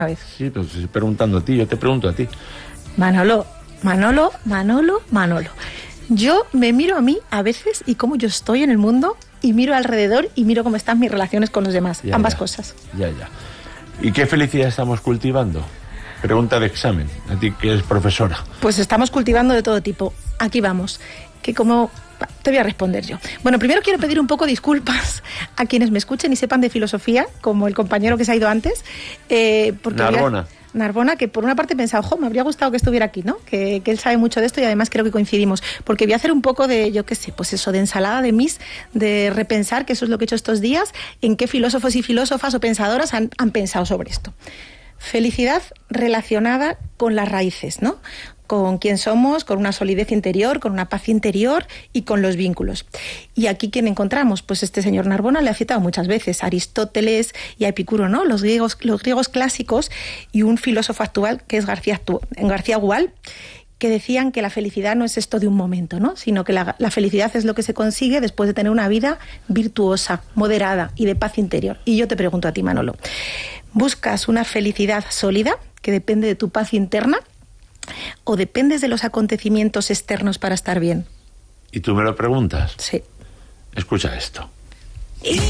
vez. Sí, pero estoy preguntando a ti, yo te pregunto a ti. Manolo. Yo me miro a mí a veces y cómo yo estoy en el mundo y miro alrededor y miro cómo están mis relaciones con los demás. Ambas cosas. Ya. ¿Y qué felicidad estamos cultivando? Pregunta de examen, a ti que eres profesora. Pues estamos cultivando de todo tipo. Aquí vamos. Te voy a responder yo. Bueno, primero quiero pedir un poco disculpas a quienes me escuchen y sepan de filosofía, como el compañero que se ha ido antes. Porque Narbona, que por una parte he pensado, me habría gustado que estuviera aquí, ¿no? Que él sabe mucho de esto y además creo que coincidimos. Porque voy a hacer un poco de, de ensalada de mis, de repensar, que eso es lo que he hecho estos días, en qué filósofos y filósofas o pensadoras han pensado sobre esto. Felicidad relacionada con las raíces, ¿no? Con quién somos, con una solidez interior, con una paz interior y con los vínculos. Y aquí, ¿quién encontramos? Pues este señor Narbona le ha citado muchas veces a Aristóteles y a Epicuro, ¿no? Los griegos clásicos y un filósofo actual que es García Gual, que decían que la felicidad no es esto de un momento, ¿no? Sino que la felicidad es lo que se consigue después de tener una vida virtuosa, moderada y de paz interior. Y yo te pregunto a ti, Manolo, ¿buscas una felicidad sólida que depende de tu paz interna o dependes de los acontecimientos externos para estar bien? ¿Y tú me lo preguntas? Sí. Escucha esto.